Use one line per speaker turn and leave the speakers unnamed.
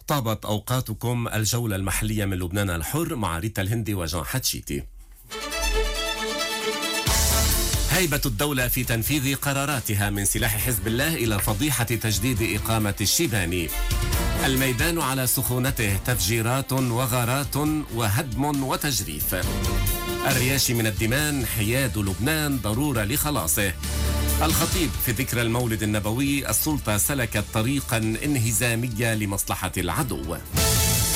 طابت أوقاتكم. الجولة المحلية من لبنان الحر مع ريتا الهندي وجان حتشيتي. هيبة الدولة في تنفيذ قراراتها من سلاح حزب الله إلى فضيحة تجديد إقامة الشيباني. الميدان على سخونته، تفجيرات وغارات وهدم وتجريف. الرياشي من الدمان، حياد لبنان ضرورة لخلاصه. الخطيب في ذكرى المولد النبوي، السلطة سلكت طريقا انهزاميا لمصلحة العدو.